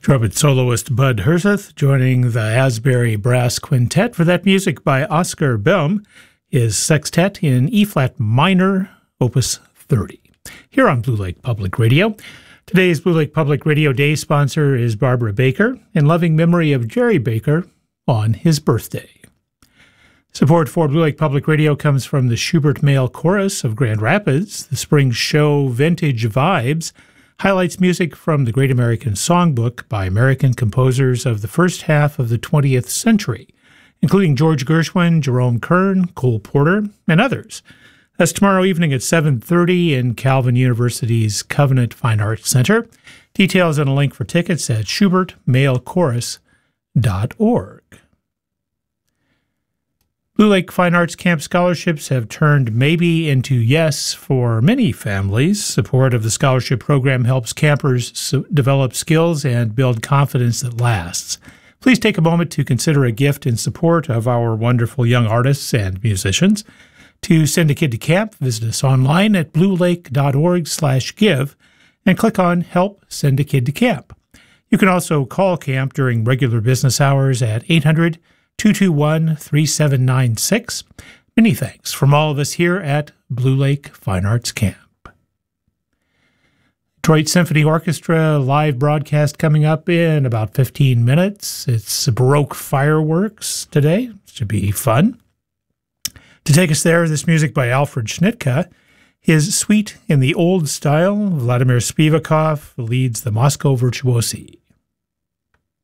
Trumpet soloist Bud Herseth joining the Asbury Brass Quintet for that music by Oscar Boehm, his sextet in E-flat minor, Opus 30, here on Blue Lake Public Radio. Today's Blue Lake Public Radio Day sponsor is Barbara Baker, in loving memory of Jerry Baker on his birthday. Support for Blue Lake Public Radio comes from the Schubert Male Chorus of Grand Rapids. The spring show Vintage Vibes highlights music from the Great American Songbook by American composers of the first half of the 20th century, including George Gershwin, Jerome Kern, Cole Porter, and others. That's tomorrow evening at 7:30 in Calvin University's Covenant Fine Arts Center. Details and a link for tickets at schubertmalechorus.org. Blue Lake Fine Arts Camp scholarships have turned maybe into yes for many families. Support of the scholarship program helps campers develop skills and build confidence that lasts. Please take a moment to consider a gift in support of our wonderful young artists and musicians. To send a kid to camp, visit us online at bluelake.org/give and click on Help Send a Kid to Camp. You can also call camp during regular business hours at 800-221-3796. Many thanks from all of us here at Blue Lake Fine Arts Camp. Detroit Symphony Orchestra live broadcast coming up in about 15 minutes. It's Baroque fireworks today. Should be fun. To take us there, this music by Alfred Schnittke. His Suite in the Old Style, Vladimir Spivakov leads the Moscow Virtuosi.